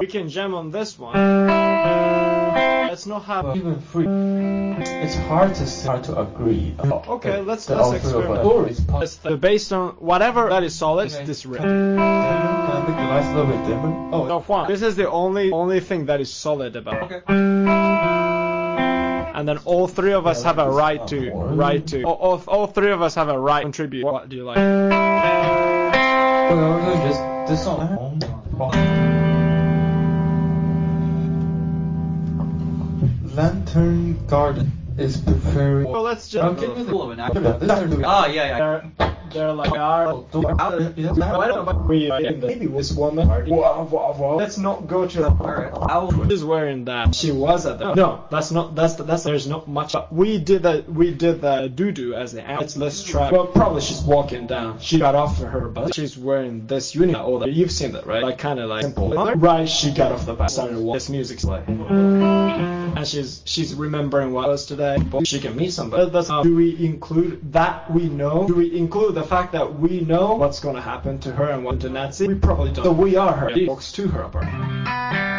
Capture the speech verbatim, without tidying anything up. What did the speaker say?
We can jam on this one. Let's not have even free. It's hard to hard to agree. Okay, let's let's experiment. The based on whatever that is solid is this riff. Can I make the lights a little bit dimmer? Oh no, Juan. This is the only only thing that is solid about. Okay. And then all three of us Yeah, have a like right to more. right to all, all, all three of us have a right to contribute. What do you like? Well, just this song. Lantern Garden is preferring. Well, let's just. Okay, ah, yeah, yeah. They're, they're like our. I don't know, but we maybe this woman. Whoa, whoa, whoa. Let's not go to. Alright. She's wearing that. She was at the. No, that's not. That's that's. There's not much. We did the we did the doo doo as the. Let's let's try. Well, probably she's walking down. She got off of her bus. She's wearing this uniform. Oh, you've seen that, right? Like kind of like simple. Right. She got off the bus. Started walking. This music's playing. And she's she's remembering what was today. But she can meet somebody. That's how. Do we include that we know? Do we include the fact that we know what's gonna happen to her and what to Nazi? We probably don't. So we are her. It talks to her about.